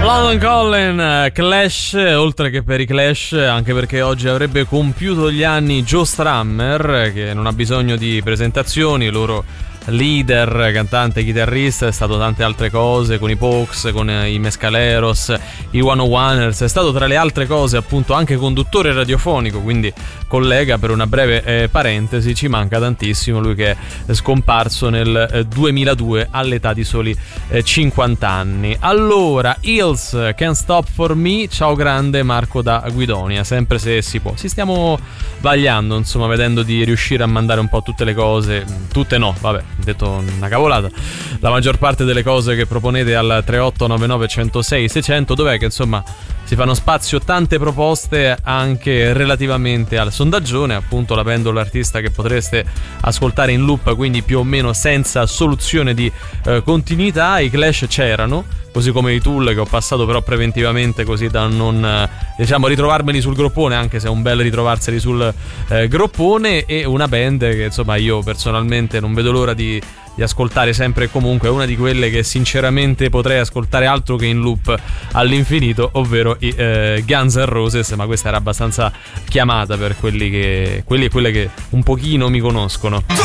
London Calling, Clash, oltre che per i Clash, anche perché oggi avrebbe compiuto gli anni Joe Strummer, che non ha bisogno di presentazioni, loro leader, cantante, chitarrista, è stato tante altre cose con i Pogues, con i Mescaleros, i 101ers, è stato tra le altre cose appunto anche conduttore radiofonico, quindi collega, per una breve parentesi, ci manca tantissimo, lui che è scomparso nel 2002 all'età di soli 50 anni. Allora, Hills, Can't Stop For Me, ciao grande Marco da Guidonia, sempre se si può, si stiamo vagliando, insomma, vedendo di riuscire a mandare un po' tutte le cose, tutte no, vabbè, detto una cavolata, la maggior parte delle cose che proponete al 3899 106 600, dov'è che insomma si fanno spazio tante proposte anche relativamente al sondaggione, appunto la pendola artista che potreste ascoltare in loop, quindi più o meno senza soluzione di continuità. I Clash c'erano, così come i Tool, che ho passato però preventivamente così da non diciamo ritrovarmeli sul groppone, anche se è un bel ritrovarseli sul groppone, e una band che insomma io personalmente non vedo l'ora di ascoltare sempre e comunque, è una di quelle che sinceramente potrei ascoltare altro che in loop all'infinito, ovvero i Guns N' Roses, ma questa era abbastanza chiamata per quelli e quelle che un pochino mi conoscono.